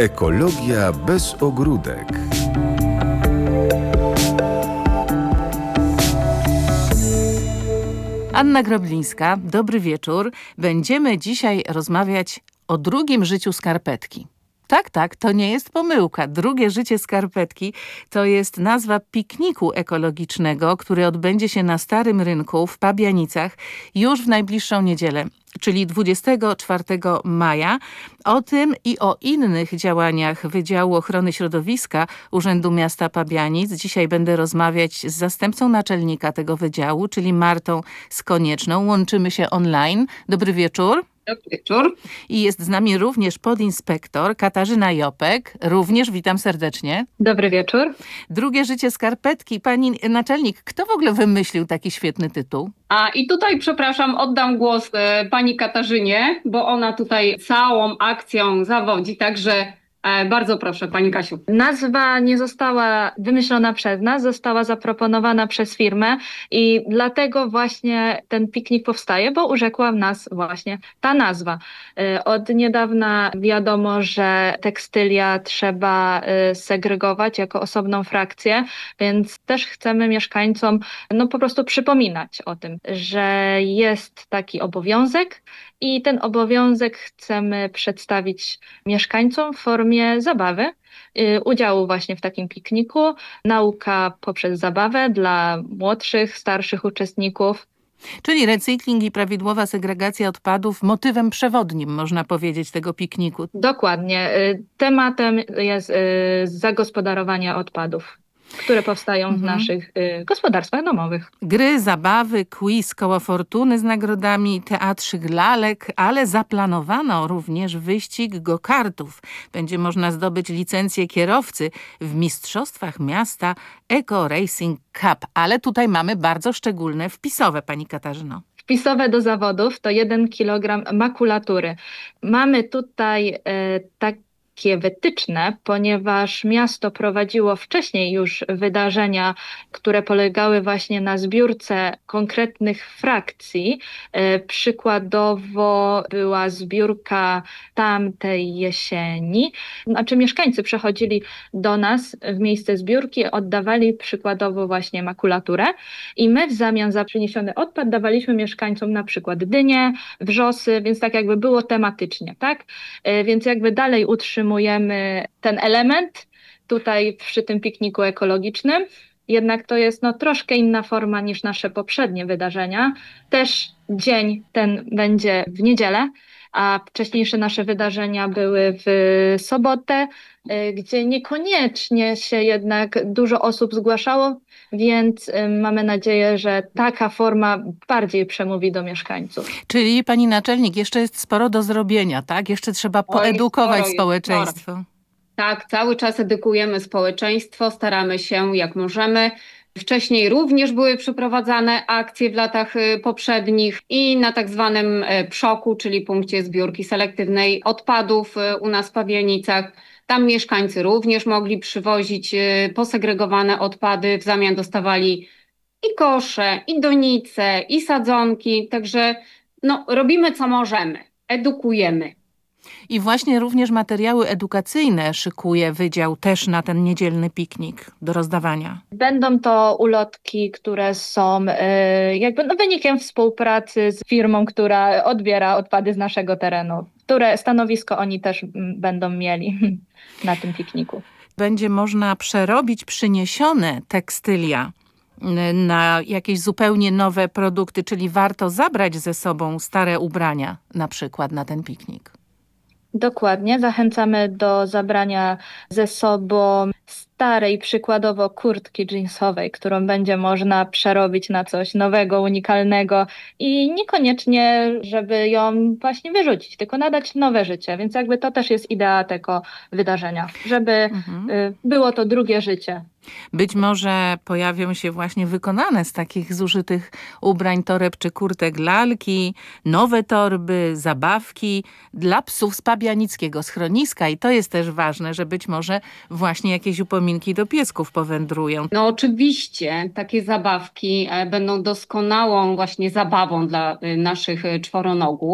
Ekologia bez ogródek. Anna Groblińska, dobry wieczór. Będziemy dzisiaj rozmawiać o drugim życiu skarpetki. Tak, to nie jest pomyłka. Drugie życie skarpetki to jest nazwa pikniku ekologicznego, który odbędzie się na Starym Rynku w Pabianicach już w najbliższą niedzielę, czyli 24 maja. O tym i o innych działaniach Wydziału Ochrony Środowiska Urzędu Miasta Pabianic dzisiaj będę rozmawiać z zastępcą naczelnika tego wydziału, czyli Martą Skonieczną. Łączymy się online. Dobry wieczór. Dobry wieczór. I jest z nami również podinspektor Katarzyna Jopek. Również witam serdecznie. Dobry wieczór. Drugie życie skarpetki. Pani naczelnik, kto w ogóle wymyślił taki świetny tytuł? I tutaj, przepraszam, oddam głos pani Katarzynie, bo ona tutaj całą akcją zawodzi, także bardzo proszę, pani Kasiu. Nazwa nie została wymyślona przez nas, została zaproponowana przez firmę i dlatego właśnie ten piknik powstaje, bo urzekła nas właśnie ta nazwa. Od niedawna wiadomo, że tekstylia trzeba segregować jako osobną frakcję, więc też chcemy mieszkańcom po prostu przypominać o tym, że jest taki obowiązek i ten obowiązek chcemy przedstawić mieszkańcom w formie zabawy, udziału właśnie w takim pikniku, nauka poprzez zabawę dla młodszych, starszych uczestników. Czyli recykling i prawidłowa segregacja odpadów motywem przewodnim, można powiedzieć, tego pikniku. Dokładnie. Tematem jest zagospodarowanie odpadów, które powstają w naszych gospodarstwach domowych. Gry, zabawy, quiz, koło fortuny z nagrodami, teatrzyk lalek, ale zaplanowano również wyścig go-kartów. Będzie można zdobyć licencję kierowcy w Mistrzostwach Miasta Eco Racing Cup. Ale tutaj mamy bardzo szczególne wpisowe, pani Katarzyno. Wpisowe do zawodów to 1 kilogram makulatury. Mamy tutaj takie wytyczne, ponieważ miasto prowadziło wcześniej już wydarzenia, które polegały właśnie na zbiórce konkretnych frakcji. Przykładowo była zbiórka tamtej jesieni. Znaczy mieszkańcy przechodzili do nas w miejsce zbiórki, oddawali przykładowo właśnie makulaturę i my w zamian za przyniesiony odpad dawaliśmy mieszkańcom na przykład dynie, wrzosy, więc tak jakby było tematycznie, tak? Więc jakby dalej utrzymujemy ten element tutaj przy tym pikniku ekologicznym. Jednak to jest troszkę inna forma niż nasze poprzednie wydarzenia. Też dzień ten będzie w niedzielę, a wcześniejsze nasze wydarzenia były w sobotę, gdzie niekoniecznie się jednak dużo osób zgłaszało, więc mamy nadzieję, że taka forma bardziej przemówi do mieszkańców. Czyli pani naczelnik, jeszcze jest sporo do zrobienia, tak? Jeszcze trzeba poedukować społeczeństwo. Tak, cały czas edukujemy społeczeństwo, staramy się jak możemy. Wcześniej również były przeprowadzane akcje w latach poprzednich i na tak zwanym PSZO-ku, czyli punkcie zbiórki selektywnej odpadów u nas w Pabianicach. Tam mieszkańcy również mogli przywozić posegregowane odpady, w zamian dostawali i kosze, i donice, i sadzonki. Także robimy co możemy, edukujemy. I właśnie również materiały edukacyjne szykuje wydział też na ten niedzielny piknik do rozdawania. Będą to ulotki, które są wynikiem współpracy z firmą, która odbiera odpady z naszego terenu, które stanowisko oni też będą mieli na tym pikniku. Będzie można przerobić przyniesione tekstylia na jakieś zupełnie nowe produkty, czyli warto zabrać ze sobą stare ubrania na przykład na ten piknik. Dokładnie, zachęcamy do zabrania ze sobą starej, przykładowo kurtki jeansowej, którą będzie można przerobić na coś nowego, unikalnego i niekoniecznie, żeby ją właśnie wyrzucić, tylko nadać nowe życie. Więc jakby to też jest idea tego wydarzenia, żeby było to drugie życie. Być może pojawią się właśnie wykonane z takich zużytych ubrań, toreb czy kurtek lalki, nowe torby, zabawki dla psów z pabianickiego schroniska. I to jest też ważne, że być może właśnie jakieś upominki do piesków powędrują. Oczywiście takie zabawki będą doskonałą właśnie zabawą dla naszych czworonogów.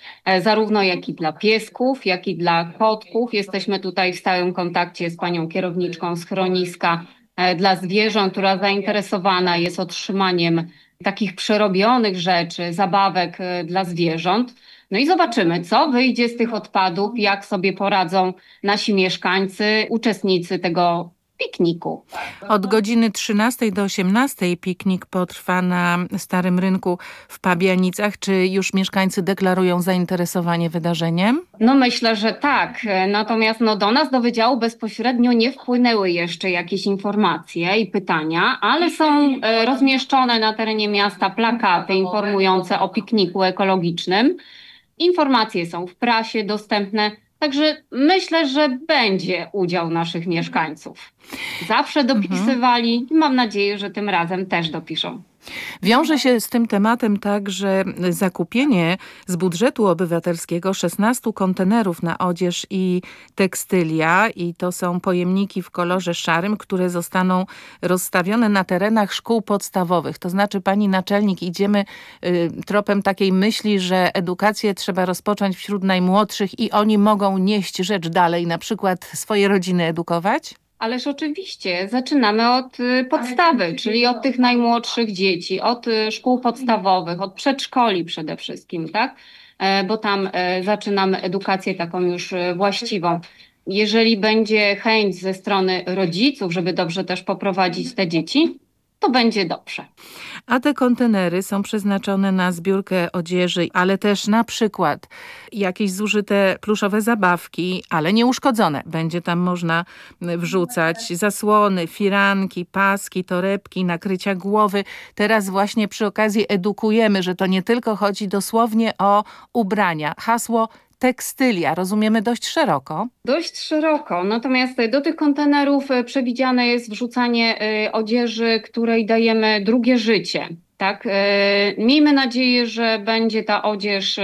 zarówno jak i dla piesków, jak i dla kotków. Jesteśmy tutaj w stałym kontakcie z panią kierowniczką schroniska dla zwierząt, która zainteresowana jest otrzymaniem takich przerobionych rzeczy, zabawek dla zwierząt. No i zobaczymy, co wyjdzie z tych odpadów, jak sobie poradzą nasi mieszkańcy, uczestnicy tego pikniku. Od godziny 13 do 18 piknik potrwa na Starym Rynku w Pabianicach. Czy już mieszkańcy deklarują zainteresowanie wydarzeniem? No myślę, że tak. Natomiast do nas, do wydziału bezpośrednio nie wpłynęły jeszcze jakieś informacje i pytania, ale są rozmieszczone na terenie miasta plakaty informujące o pikniku ekologicznym. Informacje są w prasie dostępne, także myślę, że będzie udział naszych mieszkańców. Zawsze dopisywali i mam nadzieję, że tym razem też dopiszą. Wiąże się z tym tematem także zakupienie z budżetu obywatelskiego 16 kontenerów na odzież i tekstylia i to są pojemniki w kolorze szarym, które zostaną rozstawione na terenach szkół podstawowych. To znaczy, pani naczelnik, idziemy tropem takiej myśli, że edukację trzeba rozpocząć wśród najmłodszych i oni mogą nieść rzecz dalej, na przykład swoje rodziny edukować? Ależ oczywiście, zaczynamy od podstawy, czyli od tych najmłodszych dzieci, od szkół podstawowych, od przedszkoli przede wszystkim, tak? Bo tam zaczynamy edukację taką już właściwą. Jeżeli będzie chęć ze strony rodziców, żeby dobrze też poprowadzić te dzieci, to będzie dobrze. A te kontenery są przeznaczone na zbiórkę odzieży, ale też na przykład jakieś zużyte pluszowe zabawki, ale nieuszkodzone. Będzie tam można wrzucać zasłony, firanki, paski, torebki, nakrycia głowy. Teraz właśnie przy okazji edukujemy, że to nie tylko chodzi dosłownie o ubrania. Hasło tekstylia rozumiemy dość szeroko. Dość szeroko, natomiast do tych kontenerów przewidziane jest wrzucanie odzieży, której dajemy drugie życie. Tak? Miejmy nadzieję, że będzie ta odzież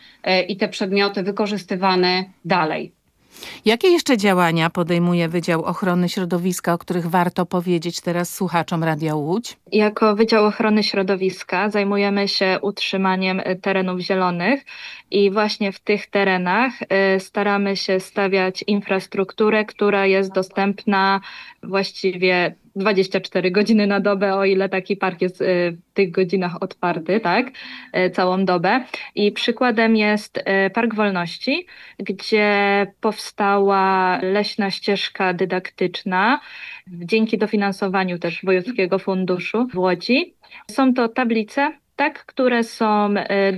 i te przedmioty wykorzystywane dalej. Jakie jeszcze działania podejmuje Wydział Ochrony Środowiska, o których warto powiedzieć teraz słuchaczom Radia Łódź? Jako Wydział Ochrony Środowiska zajmujemy się utrzymaniem terenów zielonych i właśnie w tych terenach staramy się stawiać infrastrukturę, która jest dostępna właściwie 24 godziny na dobę, o ile taki park jest w tych godzinach otwarty, tak, całą dobę. I przykładem jest Park Wolności, gdzie powstała leśna ścieżka dydaktyczna dzięki dofinansowaniu też Wojewódzkiego Funduszu w Łodzi. Są to tablice, tak, które są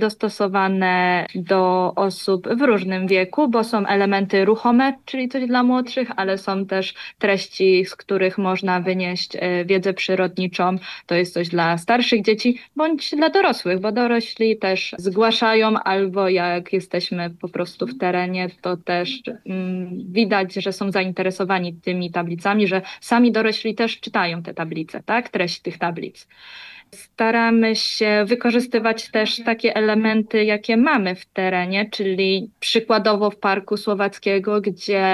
dostosowane do osób w różnym wieku, bo są elementy ruchome, czyli coś dla młodszych, ale są też treści, z których można wynieść wiedzę przyrodniczą. To jest coś dla starszych dzieci, bądź dla dorosłych, bo dorośli też zgłaszają, albo jak jesteśmy po prostu w terenie, to też widać, że są zainteresowani tymi tablicami, że sami dorośli też czytają te tablice, tak, treść tych tablic. Staramy się wykorzystywać też takie elementy, jakie mamy w terenie, czyli przykładowo w Parku Słowackiego, gdzie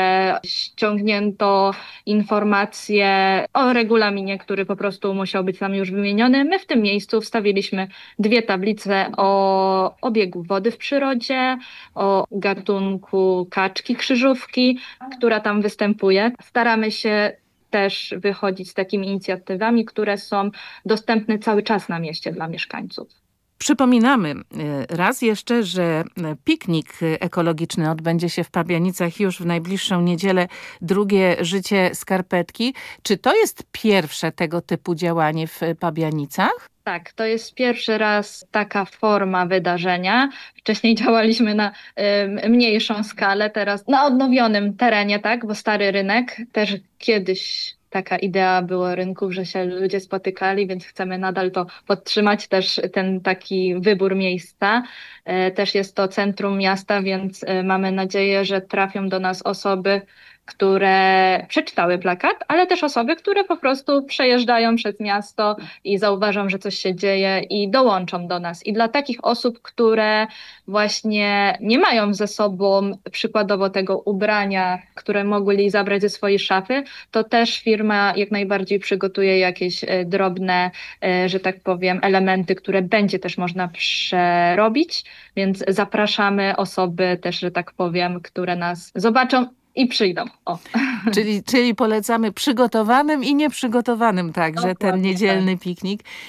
ściągnięto informacje o regulaminie, który po prostu musiał być tam już wymieniony. My w tym miejscu wstawiliśmy 2 tablice o obiegu wody w przyrodzie, o gatunku kaczki krzyżówki, która tam występuje. Staramy się też wychodzić z takimi inicjatywami, które są dostępne cały czas na mieście dla mieszkańców. Przypominamy raz jeszcze, że piknik ekologiczny odbędzie się w Pabianicach już w najbliższą niedzielę. Drugie życie skarpetki. Czy to jest pierwsze tego typu działanie w Pabianicach? Tak, to jest pierwszy raz taka forma wydarzenia. Wcześniej działaliśmy na mniejszą skalę, teraz na odnowionym terenie, tak, bo Stary Rynek też kiedyś taka idea była rynków, że się ludzie spotykali, więc chcemy nadal to podtrzymać, też ten taki wybór miejsca. Też jest to centrum miasta, więc mamy nadzieję, że trafią do nas osoby, które przeczytały plakat, ale też osoby, które po prostu przejeżdżają przez miasto i zauważą, że coś się dzieje i dołączą do nas. I dla takich osób, które właśnie nie mają ze sobą przykładowo tego ubrania, które mogli zabrać ze swojej szafy, to też firma jak najbardziej przygotuje jakieś drobne, że tak powiem, elementy, które będzie też można przerobić, więc zapraszamy osoby też, że tak powiem, które nas zobaczą i przyjdą. O. Czyli polecamy przygotowanym i nieprzygotowanym także ten Dokładnie niedzielny piknik.